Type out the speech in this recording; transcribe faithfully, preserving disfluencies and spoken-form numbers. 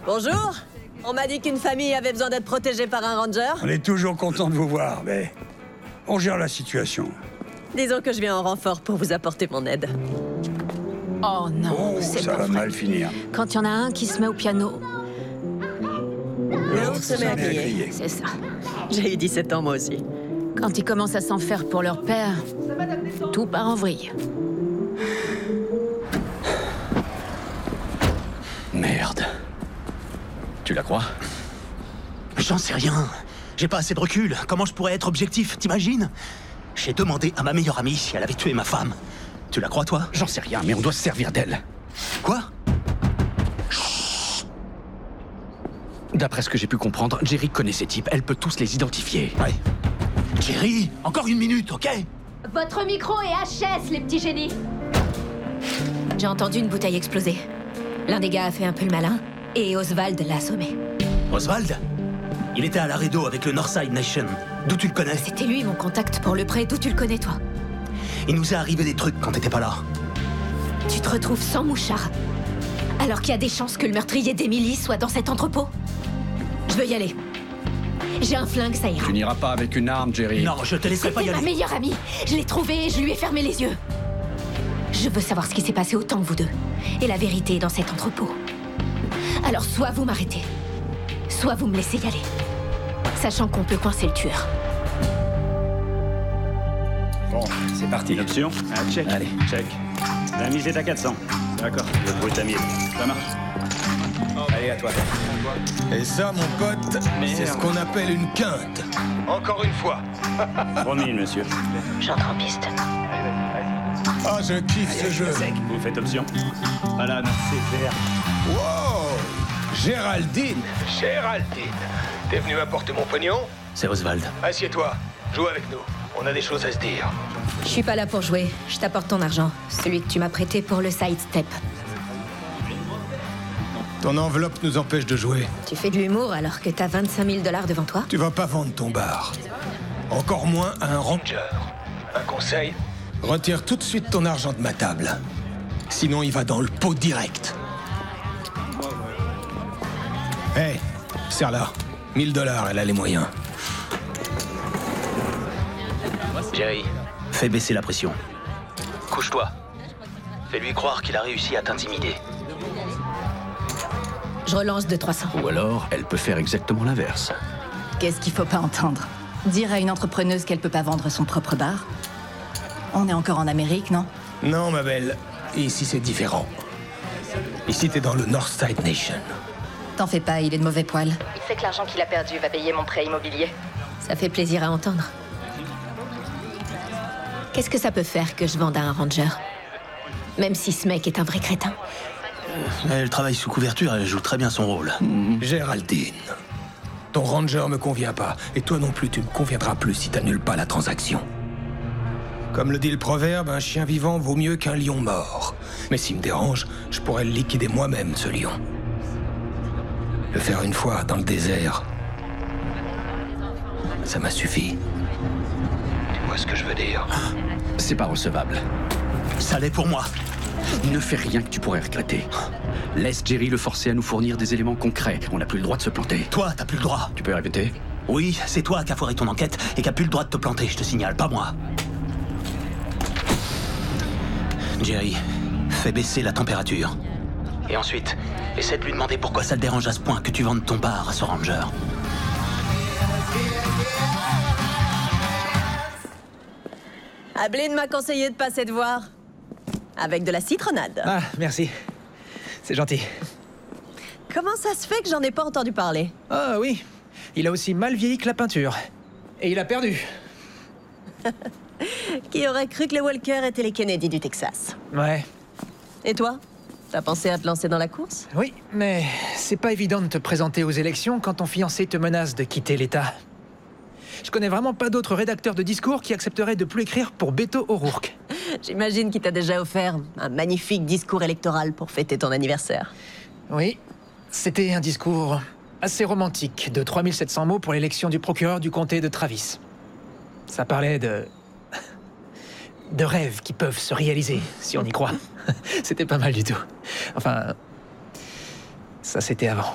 Bonjour. On m'a dit qu'une famille avait besoin d'être protégée par un ranger. On est toujours content de vous voir, mais on gère la situation. Disons que je viens en renfort pour vous apporter mon aide. Oh non, Oh, c'est ça pas va vrai. mal finir. Quand il y en a un qui se met au piano, L'autre se met à crier. c'est ça. J'ai eu dix-sept ans, moi aussi. Quand ils commencent à s'en faire pour leur père, tout part en vrille. Merde. Tu la crois? J'en sais rien. J'ai pas assez de recul. Comment je pourrais être objectif, t'imagines? J'ai demandé à ma meilleure amie si elle avait tué ma femme. Tu la crois, toi? J'en sais rien, mais on doit se servir d'elle. Quoi? D'après ce que j'ai pu comprendre, Jerry connaît ces types. Elle peut tous les identifier. Ouais. Jerry, encore une minute, ok? Votre micro est H S, les petits génies. J'ai entendu une bouteille exploser. L'un des gars a fait un peu le malin, et Oswald l'a assommé. Oswald? Il était à l'arrêt d'eau avec le Northside Nation. D'où tu le connais? C'était lui, mon contact pour le prêt. D'où tu le connais, toi? Il nous est arrivé des trucs quand t'étais pas là. Tu te retrouves sans mouchard, alors qu'il y a des chances que le meurtrier d'Emily soit dans cet entrepôt. Je veux y aller. J'ai un flingue, ça ira. Tu n'iras pas avec une arme, Jerry. Non, je te laisserai pas y C'était ma aller. meilleure amie. Je l'ai trouvée et je lui ai fermé les yeux. Je veux savoir ce qui s'est passé autant que vous deux. Et la vérité est dans cet entrepôt. Alors soit vous m'arrêtez, soit vous me laissez y aller. Sachant qu'on peut coincer le tueur. Bon, c'est parti. Une option? Ah, check. Allez. Check. La mise est à quatre cents. D'accord. Le brut à mille. Ça marche. Allez, à toi. Et ça, mon pote, c'est ce qu'on appelle une quinte. Encore une fois. trois mille, monsieur. J'entre en piste. Ah, je kiffe ce jeu. Vous faites option? Voilà, non, c'est vert. Wow! Géraldine! Géraldine! T'es venu apporter mon pognon? C'est Oswald. Assieds-toi. Joue avec nous. On a des choses à se dire. Je suis pas là pour jouer. Je t'apporte ton argent. Celui que tu m'as prêté pour le sidestep. Ton enveloppe nous empêche de jouer. Tu fais de l'humour alors que t'as vingt-cinq mille dollars devant toi? Tu vas pas vendre ton bar. Encore moins à un ranger. Un conseil? Retire tout de suite ton argent de ma table. Sinon, il va dans le pot direct. Hé, hey, serre-la. mille dollars, elle a les moyens. Jerry, fais baisser la pression. Couche-toi. Fais-lui croire qu'il a réussi à t'intimider. Je relance de trois cents. Ou alors, elle peut faire exactement l'inverse. Qu'est-ce qu'il faut pas entendre? Dire à une entrepreneuse qu'elle peut pas vendre son propre bar? On est encore en Amérique, non? Non, ma belle. Ici, c'est différent. Ici, t'es dans le Northside Nation. T'en fais pas, il est de mauvais poil. Il sait que l'argent qu'il a perdu va payer mon prêt immobilier. Ça fait plaisir à entendre. Qu'est-ce que ça peut faire que je vende à un ranger? Même si ce mec est un vrai crétin. Elle travaille sous couverture, elle joue très bien son rôle. Géraldine, ton ranger me convient pas. Et toi non plus, tu me conviendras plus si t'annules pas la transaction. Comme le dit le proverbe, un chien vivant vaut mieux qu'un lion mort. Mais s'il me dérange, je pourrais le liquider moi-même, ce lion. Le faire une fois, dans le désert, ça m'a suffi. Tu vois ce que je veux dire? C'est pas recevable. Ça l'est pour moi. Ne fais rien que tu pourrais regretter. Laisse Jerry le forcer à nous fournir des éléments concrets. On n'a plus le droit de se planter. Toi, t'as plus le droit. Tu peux répéter? Oui, c'est toi qui as foiré ton enquête et qui a plus le droit de te planter, je te signale, pas moi. Jerry, fais baisser la température. Et ensuite, essaie de lui demander pourquoi ça te dérange à ce point que tu vendes ton bar à ce ranger. Ablin m'a conseillé de passer te voir. Avec de la citronnade. Ah, merci. C'est gentil. Comment ça se fait que j'en ai pas entendu parler? Ah oui, il a aussi mal vieilli que la peinture. Et il a perdu. Qui aurait cru que les Walker étaient les Kennedy du Texas? Ouais. Et toi? T'as pensé à te lancer dans la course? Oui, mais c'est pas évident de te présenter aux élections quand ton fiancé te menace de quitter l'État. Je connais vraiment pas d'autres rédacteurs de discours qui accepteraient de plus écrire pour Beto O'Rourke. J'imagine qu'il t'a déjà offert un magnifique discours électoral pour fêter ton anniversaire. Oui, c'était un discours assez romantique de trois mille sept cents mots pour l'élection du procureur du comté de Travis. Ça parlait de... de rêves qui peuvent se réaliser, si on y croit. C'était pas mal du tout. Enfin... ça, c'était avant.